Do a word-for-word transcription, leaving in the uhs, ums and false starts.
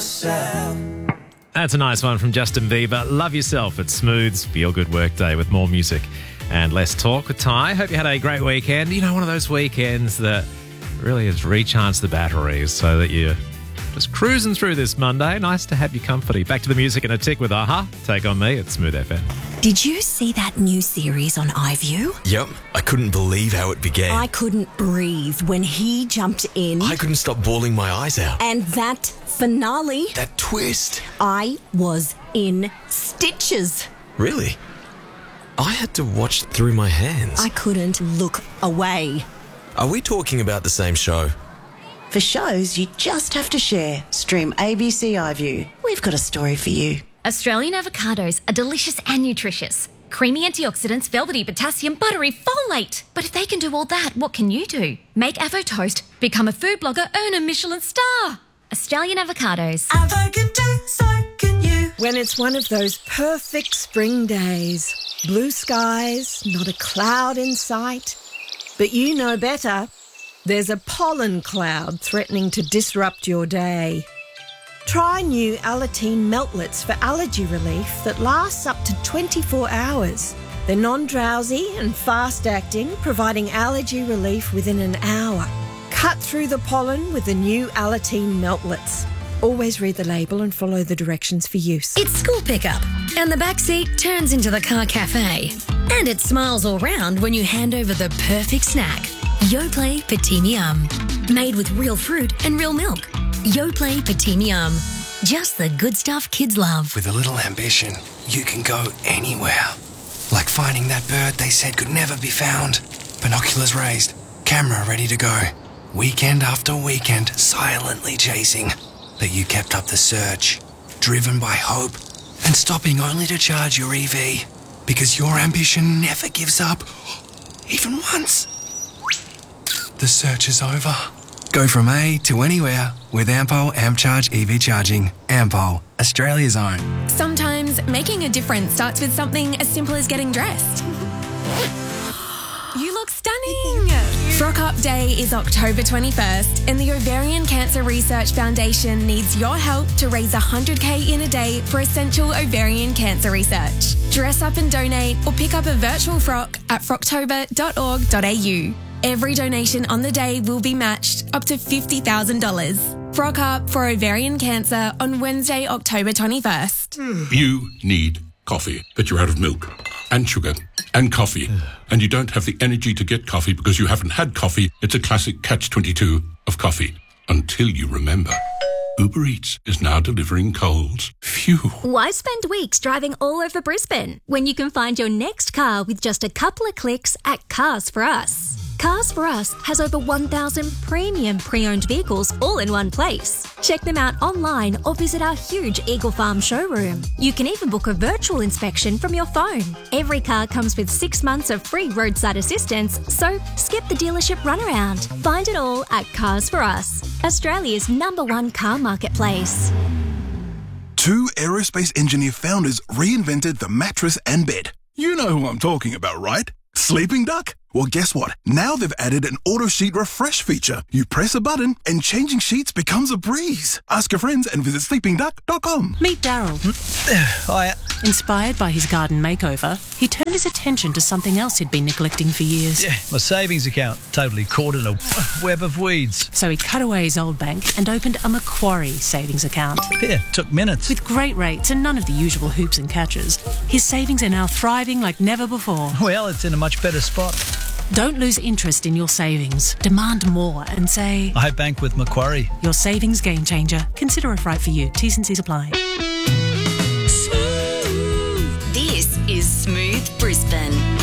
myself. That's a nice one from Justin Bieber. Love yourself. It's Smooth's Feel Good Workday with more music and less talk with Ty. Hope you had a great weekend. You know, one of those weekends that really has recharged the batteries so that you're just cruising through this Monday. Nice to have you comfy. Back to the music in a tick with Aha. Take On Me. It's Smooth F M. Did you see that new series on iView? Yep, I couldn't believe how it began. I couldn't breathe when he jumped in. I couldn't stop bawling my eyes out. And that finale. That twist. I was in stitches. Really? I had to watch through my hands. I couldn't look away. Are we talking about the same show? For shows you just have to share, stream A B C iView. We've got a story for you. Australian avocados are delicious and nutritious. Creamy antioxidants, velvety potassium, buttery folate. But if they can do all that, what can you do? Make Avo Toast, become a food blogger, earn a Michelin star. Australian avocados. Avo can do, so can you. When it's one of those perfect spring days, blue skies, not a cloud in sight. But you know better. There's a pollen cloud threatening to disrupt your day. Try new Alateen Meltlets for allergy relief that lasts up to twenty-four hours. They're non-drowsy and fast-acting, providing allergy relief within an hour. Cut through the pollen with the new Alateen Meltlets. Always read the label and follow the directions for use. It's school pickup, and the back seat turns into the car cafe. And it smiles all round when you hand over the perfect snack. Yoplait Petimium. Made with real fruit and real milk. Yoplait Petimium. Just the good stuff kids love. With a little ambition, you can go anywhere. Like finding that bird they said could never be found. Binoculars raised, camera ready to go. Weekend after weekend, silently chasing. But you kept up the search, driven by hope, and stopping only to charge your E V. Because your ambition never gives up, even once. The search is over. Go from A to anywhere with Ampol AmpCharge E V charging. Ampol, Australia's own. Sometimes making a difference starts with something as simple as getting dressed. You look stunning. Frock Up Day is October twenty-first, and the Ovarian Cancer Research Foundation needs your help to raise one hundred K in a day for essential ovarian cancer research. Dress up and donate, or pick up a virtual frock at frocktober dot org dot a u. Every donation on the day will be matched up to fifty thousand dollars. Frock Up for ovarian cancer on Wednesday, October twenty-first. You need coffee, but you're out of milk and sugar and coffee, and you don't have the energy to get coffee because you haven't had coffee. It's a classic catch twenty-two of coffee, until you remember. Uber Eats is now delivering Coles. Phew. Why spend weeks driving all over Brisbane when you can find your next car with just a couple of clicks at Cars for Us? Cars for Us has over one thousand premium pre-owned vehicles all in one place. Check them out online or visit our huge Eagle Farm showroom. You can even book a virtual inspection from your phone. Every car comes with six months of free roadside assistance, so skip the dealership runaround. Find it all at Cars for Us, Australia's number one car marketplace. Two aerospace engineer founders reinvented the mattress and bed. You know who I'm talking about, right? Sleeping Duck? Well, guess what? Now they've added an auto sheet refresh feature. You press a button and changing sheets becomes a breeze. Ask your friends and visit sleeping duck dot com. Meet Daryl. Hiya. Inspired by his garden makeover, he turned his attention to something else he'd been neglecting for years. Yeah, my savings account. Totally caught in a web of weeds. So he cut away his old bank and opened a Macquarie savings account. Yeah, took minutes. With great rates and none of the usual hoops and catches, his savings are now thriving like never before. Well, it's in a much better spot. Don't lose interest in your savings. Demand more and say, I bank with Macquarie. Your savings game changer. Consider if right for you. T's and C's apply. This is Smooth Brisbane.